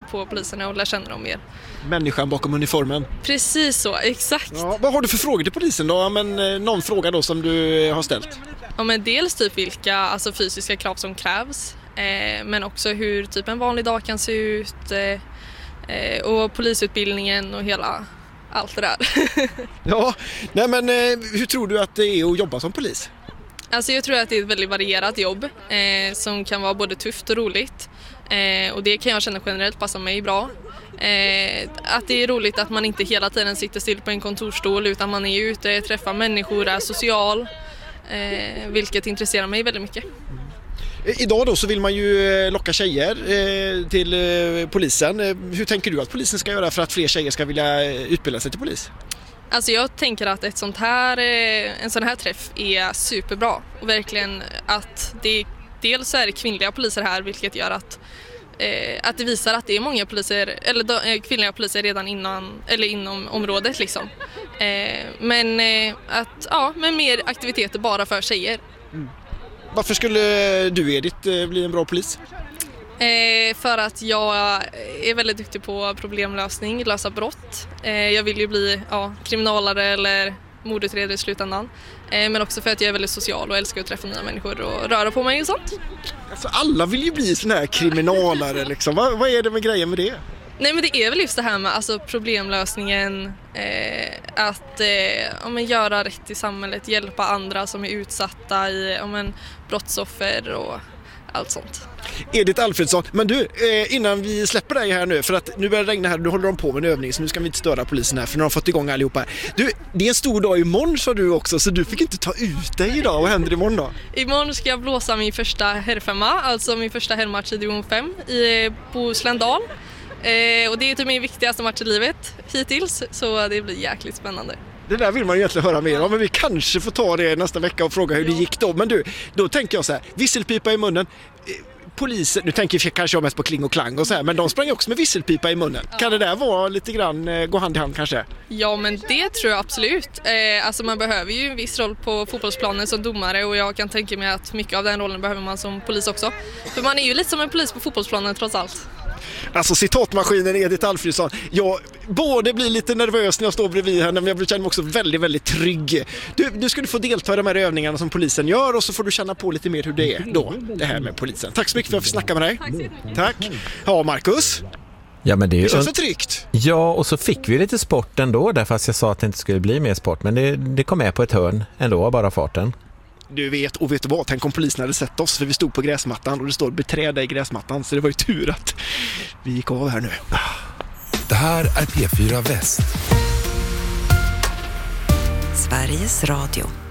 på poliserna och lära känna dem mer. Människan bakom uniformen. Precis så, exakt. Ja, vad har du för frågor till polisen då? Men, någon fråga då som du har ställt? Ja, men dels typ vilka fysiska krav som krävs. Men också hur typ en vanlig dag kan se ut. Och polisutbildningen och allt det där. Ja, nej men hur tror du att det är att jobba som polis? Alltså jag tror att det är ett väldigt varierat jobb som kan vara både tufft och roligt. Och det kan jag känna generellt passar mig bra. Att det är roligt att man inte hela tiden sitter still på en kontorstol utan man är ute, träffar människor, är social. Vilket intresserar mig väldigt mycket. Idag då så vill man ju locka tjejer till polisen. Hur tänker du att polisen ska göra för att fler tjejer ska vilja utbilda sig till polis? Alltså jag tänker att en sån här träff är superbra. Och verkligen att dels är det kvinnliga poliser här, vilket gör att det visar att det är många poliser, eller kvinnliga poliser redan inom området liksom. Men mer aktiviteter bara för tjejer. Mm. Varför skulle du, Edith, bli en bra polis? För att jag är väldigt duktig på problemlösning, lösa brott. Jag vill ju bli kriminalare eller mordutredare i slutändan. Men också för att jag är väldigt social och älskar att träffa nya människor och röra på mig och sånt. Alltså alla vill ju bli sån här kriminalare liksom. Vad är det med grejen med det? Nej, men det är väl just det här med problemlösningen, att göra rätt i samhället, hjälpa andra som är utsatta brottsoffer och allt sånt. Edith Alfredsson, men du, innan vi släpper dig här nu, för att nu börjar det regna här, nu håller de på med en övning så nu ska vi inte störa polisen här för nu har de fått igång allihopa. Du, det är en stor dag imorgon sa du också, så du fick inte ta ut dig idag. Vad händer imorgon då? Imorgon ska jag blåsa min första herrfemma, alltså min första herrmatch i division 5 i Bohuslän-Dal. Och det är typ min viktigaste match i livet hittills, så det blir jäkligt spännande. Det där vill man ju egentligen höra mer om, men vi kanske får ta det nästa vecka och fråga hur det gick då. Men du, då tänker jag så här, visselpipa i munnen. Polisen, nu tänker jag kanske mest på kling och klang och så här, men de sprang också med visselpipa i munnen. Ja. Kan det där vara lite grann gå hand i hand kanske? Ja, men det tror jag absolut. Alltså man behöver ju en viss roll på fotbollsplanen som domare och jag kan tänka mig att mycket av den rollen behöver man som polis också. För man är ju lite som en polis på fotbollsplanen trots allt. Alltså citatmaskinen Edith Alfredsson. Jag både blir lite nervös när jag står bredvid henne, men jag känner mig också väldigt, väldigt trygg. Du skulle få delta i de här övningarna som polisen gör och så får du känna på lite mer hur det är då, det här med polisen. Tack så mycket för att jag fick snacka med dig. Tack. Ja, Marcus. Ja, men det känns så tryggt. Ja, och så fick vi lite sport ändå, därför att jag sa att det inte skulle bli mer sport. Men det kom med på ett hörn ändå, bara farten. Du vet du vad, tänk om polisen hade sett oss, för vi stod på gräsmattan och det står beträda i gräsmattan, så det var ju tur att vi gick av här nu. Det här är P4 Väst. Sveriges Radio.